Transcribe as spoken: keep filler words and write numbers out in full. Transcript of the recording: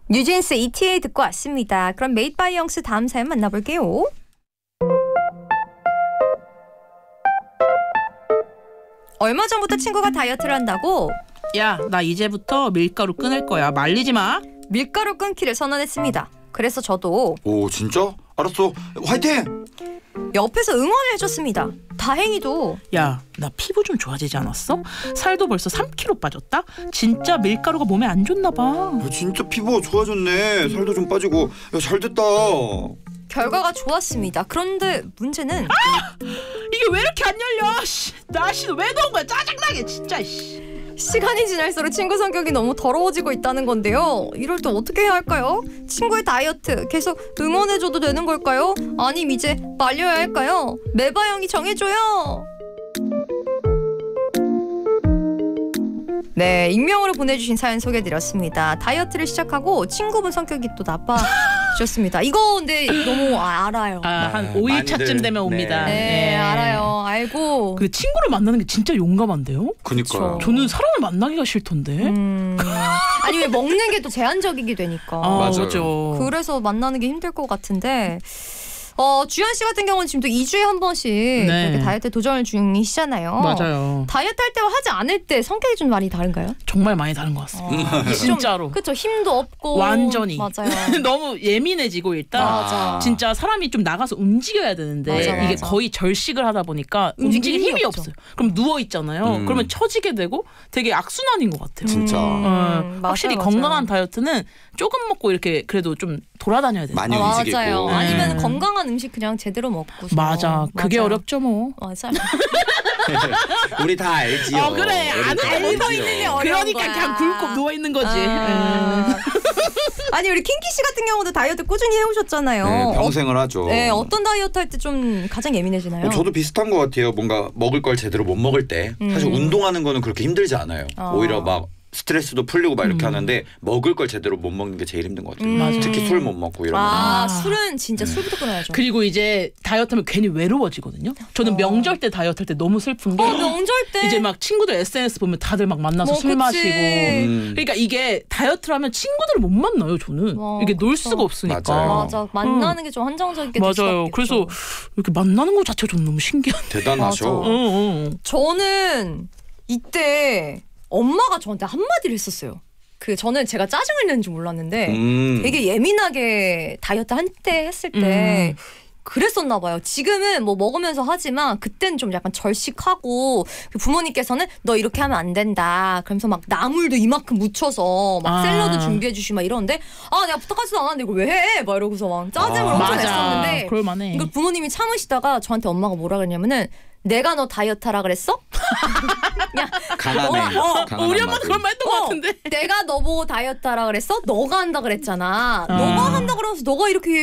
뉴진스 이티에이 듣고 왔습니다. 그럼 메이드 바이 영스 다음 사연 만나볼게요. 얼마 전부터 친구가 다이어트를 한다고? 야, 나 이제부터 밀가루 끊을 거야. 말리지 마. 밀가루 끊기를 선언했습니다. 그래서 저도 오 진짜? 알았어. 화이팅! 옆에서 응원을 해줬습니다. 다행히도 야, 나 피부 좀 좋아지지 않았어? 살도 벌써 삼 킬로그램 빠졌다? 진짜 밀가루가 몸에 안 좋나 봐. 야, 진짜 피부가 좋아졌네. 살도 좀 빠지고. 야, 잘됐다. 결과가 좋았습니다. 그런데 문제는 아! 이게 왜 이렇게 안 열려? 씨, 날씨는 왜 더운 거야? 짜증나게 진짜. 씨. 시간이 지날수록 친구 성격이 너무 더러워지고 있다는 건데요. 이럴 때 어떻게 해야 할까요? 친구의 다이어트 계속 응원해줘도 되는 걸까요? 아님 이제 말려야 할까요? 메바 형이 정해줘요. 네, 익명으로 보내주신 사연 소개해드렸습니다. 다이어트를 시작하고 친구분 성격이 또 나빠졌습니다. 이거 근데 너무 아, 알아요. 아, 한 오 일 차쯤 되면 옵니다. 네, 네. 알아요. 알고. 그 친구를 만나는 게 진짜 용감한데요? 그니까요. 저는 사람을 만나기가 싫던데. 음... 아니 왜 먹는 게 또 제한적이게 되니까. 아, 맞아요. 맞죠. 그래서 만나는 게 힘들 것 같은데 어, 주현 씨 같은 경우는 지금 또 이 주에 한 번씩 네. 그렇게 다이어트 도전 중이시잖아요. 맞아요. 다이어트 할 때와 하지 않을 때 성격이 좀 많이 다른가요? 정말 많이 다른 것 같습니다. 어, 진짜로. 그렇죠. 힘도 없고. 완전히. 맞아요. 너무 예민해지고 일단 맞아. 진짜 사람이 좀 나가서 움직여야 되는데 맞아, 이게 맞아. 거의 절식을 하다 보니까 움직일 움직일 힘이 힘이 없어요. 그럼 누워 있잖아요. 음. 그러면 처지게 되고 되게 악순환인 것 같아요. 진짜. 음, 어, 확실히 맞아요, 건강한 맞아요. 다이어트는 조금 먹고 이렇게 그래도 좀 돌아다녀야 돼요. 많이 아, 움직이고. 맞아요. 네. 아니면 건강한 음식 그냥 제대로 먹고. 맞아. 그게 맞아요. 어렵죠 뭐. 맞아요. 우리 다 알지요. 어, 그래. 우리 아는 다 알고 알지요. 있는 게 어려운 그러니까 거야. 그냥 굴고 누워 있는 거지. 아. 음. 아니 우리 킹키 씨 같은 경우도 다이어트 꾸준히 해오셨잖아요. 네, 평생을 어, 하죠. 네, 어떤 다이어트 할 때 좀 가장 예민해지나요? 어, 저도 비슷한 것 같아요. 뭔가 먹을 걸 제대로 못 먹을 때 사실 음. 운동하는 거는 그렇게 힘들지 않아요. 어. 오히려 막 스트레스도 풀리고 막 이렇게 음. 하는데 먹을 걸 제대로 못 먹는 게 제일 힘든 것 같아요. 음. 맞아. 특히 술 못 먹고 이러면. 아, 아. 술은 진짜 술부터 끊어야죠. 그리고 이제 다이어트하면 괜히 외로워지거든요. 저는 어. 명절 때 다이어트 할 때 너무 슬픈 게 어, 명절 때 이제 막 친구들 에스엔에스 보면 다들 막 만나서 뭐, 술 그치. 마시고 음. 그러니까 이게 다이어트를 하면 친구들을 못 만나요. 저는 와, 이게 놀 그쵸. 수가 없으니까. 맞아요. 맞아 만나는 게 좀 한정적이게 될 맞아요. 수밖에 그래서 없죠. 이렇게 만나는 것 자체가 좀 너무 신기한데. 대단하셔. 맞아. 어, 어. 저는 이때 엄마가 저한테 한마디를 했었어요. 그 저는 제가 짜증을 내는지 몰랐는데 음. 되게 예민하게 다이어트 한때 했을 때 음. 그랬었나 봐요. 지금은 뭐 먹으면서 하지만 그때는 좀 약간 절식하고 부모님께서는 너 이렇게 하면 안 된다. 그러면서 막 나물도 이만큼 묻혀서 막 아. 샐러드 준비해 주시 막 이러는데 아 내가 부탁하지도 않았는데 이걸 왜 해? 막 이러고서 막 짜증을 아. 엄청 맞아. 냈었는데 그럴만해. 이걸 부모님이 참으시다가 저한테 엄마가 뭐라 그랬냐면은 내가 너 다이어트 하라 그랬어? 강하네. 어, 강한 우리 엄마도 한마디. 그런 말 했던 것 같은데. 내가 너 보고 다이어트 하라 그랬어? 너가 한다 그랬잖아. 아. 너가 한다 그러면서 너가 이렇게